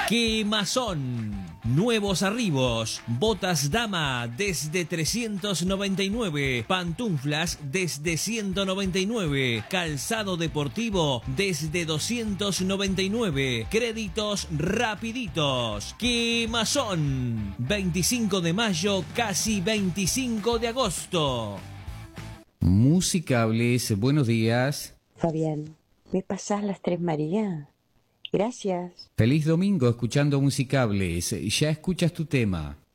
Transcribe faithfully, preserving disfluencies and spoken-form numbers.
Quemazón. Nuevos arribos. Botas dama desde trescientos noventa y nueve. Pantuflas desde ciento noventa y nueve. Calzado deportivo desde doscientos noventa y nueve. Créditos rapiditos. Quemazón. veinticinco de mayo, casi veinticinco de agosto. Musicables, buenos días. Fabián, ¿me pasás las tres Marías? Gracias. Feliz domingo escuchando Musicables. Ya escuchas tu tema.